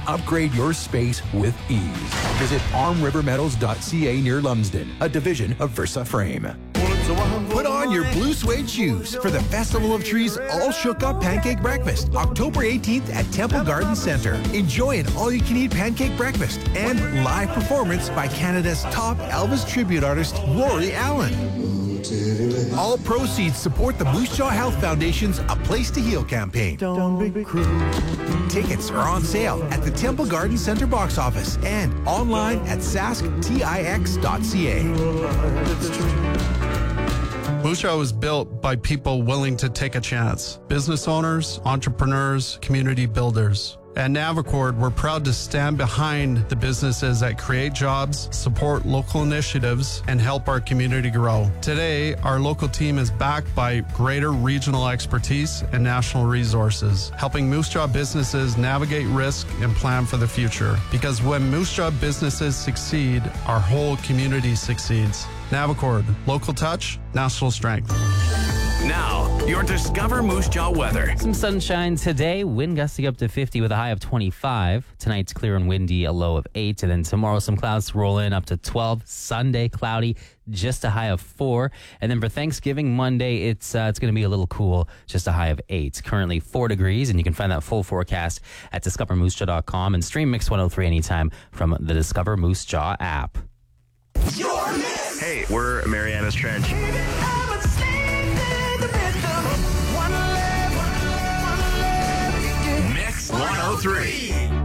upgrade your space with ease. Visit armrivermetals.ca near Lumsden, a division of Versa Frame. Put on your blue suede shoes for the Festival of Trees All Shook Up Pancake Breakfast, October 18th at Temple Garden Centre. Enjoy an all-you-can-eat pancake breakfast and live performance by Canada's top Elvis tribute artist, Rory Allen. All proceeds support the Moose Jaw Health Foundation's A Place to Heal campaign. Don't be cruel. Tickets are on sale at the Temple Garden Centre box office and online at sasktix.ca. Moose Jaw was built by people willing to take a chance. Business owners, entrepreneurs, community builders. At Navicord, we're proud to stand behind the businesses that create jobs, support local initiatives, and help our community grow. Today, our local team is backed by greater regional expertise and national resources, helping Moose Jaw businesses navigate risk and plan for the future. Because when Moose Jaw businesses succeed, our whole community succeeds. Navicord, local touch, national strength. Now, your Discover Moose Jaw weather. Some sunshine today, wind gusting up to 50 with a high of 25. Tonight's clear and windy, a low of 8. And then tomorrow, some clouds roll in up to 12. Sunday, cloudy, just a high of 4. And then for Thanksgiving, Monday, it's going to be a little cool, just a high of 8. Currently 4 degrees, and you can find that full forecast at discovermoosejaw.com and stream Mix 103 anytime from the Discover Moose Jaw app. Hey, we're Mariana's Trench. Mix 103.